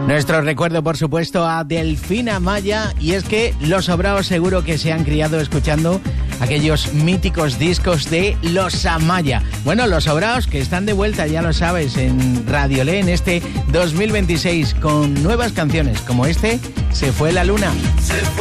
Nuestro recuerdo, por supuesto, a Delfina Maya, y es que los sobraos seguro que se han criado escuchando aquellos míticos discos de Los Amaya. Bueno, los sobraos que están de vuelta, ya lo sabes, en Radiolé en este 2026 con nuevas canciones como este, Se fue la luna.